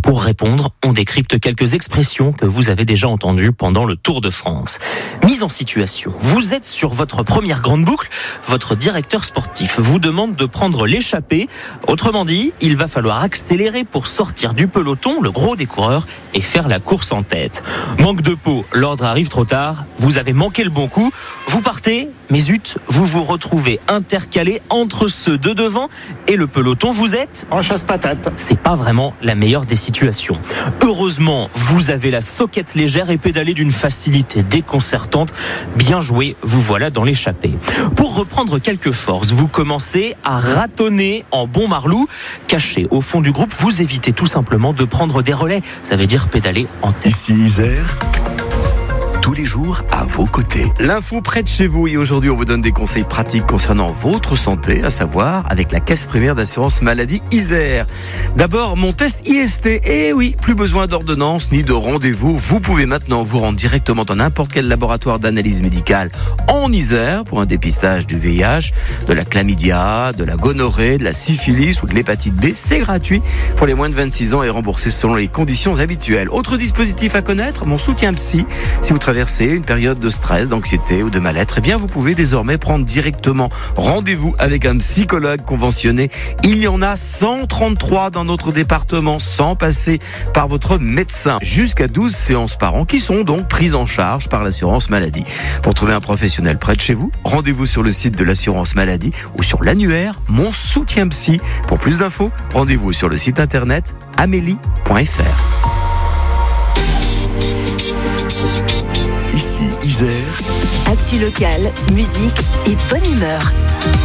Pour répondre, on décrypte quelques expressions que vous avez déjà entendues pendant le Tour de France. Mise en situation, vous êtes sur votre première grande boucle, votre directeur sportif vous demande de prendre l'échappée. Autrement dit, il va falloir accélérer pour sortir du peloton, le gros des coureurs, et faire la course en tête. Manque de peau, l'ordre arrive trop tard, vous avez manqué le bon coup, vous partez, mais zut, vous vous retrouvez intercalé entre ceux de devant et le peloton. Vous êtes en chasse-patate. C'est pas vraiment la meilleure des situations. Heureusement, vous avez la soquette légère et pédalez d'une facilité déconcertante. Bien joué, vous voilà dans l'échappée. Pour reprendre quelques forces, vous commencez à ratonner en bon marlou. Caché au fond du groupe, vous évitez tout simplement de prendre des relais. Ça veut dire pédaler en tête. Ici Isère, tous les jours à vos côtés. L'info près de chez vous, et aujourd'hui on vous donne des conseils pratiques concernant votre santé, à savoir avec la caisse primaire d'assurance maladie Isère. D'abord, mon test IST. Eh oui, plus besoin d'ordonnance ni de rendez-vous. Vous pouvez maintenant vous rendre directement dans n'importe quel laboratoire d'analyse médicale en Isère pour un dépistage du VIH, de la chlamydia, de la gonorrhée, de la syphilis ou de l'hépatite B. C'est gratuit pour les moins de 26 ans et remboursé selon les conditions habituelles. Autre dispositif à connaître, mon soutien psy. Si vous traversez une période de stress, d'anxiété ou de mal-être, eh bien vous pouvez désormais prendre directement rendez-vous avec un psychologue conventionné. Il y en a 133 dans notre département sans passer par votre médecin. Jusqu'à 12 séances par an qui sont donc prises en charge par l'assurance maladie. Pour trouver un professionnel près de chez vous, rendez-vous sur le site de l'assurance maladie ou sur l'annuaire Mon Soutien Psy. Pour plus d'infos, rendez-vous sur le site internet amélie.fr. Ici Isère, Actu locale, musique et bonne humeur.